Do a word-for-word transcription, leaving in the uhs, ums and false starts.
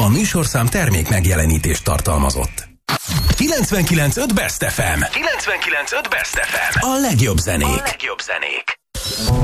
A műsorszám termék megjelenítést tartalmazott. kilencvenkilenc öt Best ef em. kilencvenkilenc öt Best ef em. A legjobb zenék. A legjobb zenék.